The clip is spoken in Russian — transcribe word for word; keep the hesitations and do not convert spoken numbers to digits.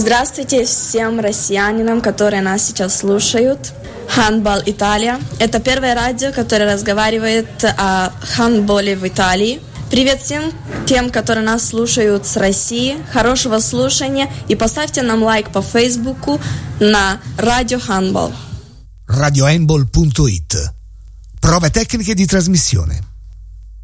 Здравствуйте всем россиянам, которые нас сейчас слушают. Handball Italia – это первое радио, которое разговаривает о хандболе в Италии. Привет всем тем, которые нас слушают с России. Хорошего слушания и поставьте нам лайк по Фейсбуку на Radio Handball. radio handball punto it. Prove tecniche di trasmissione.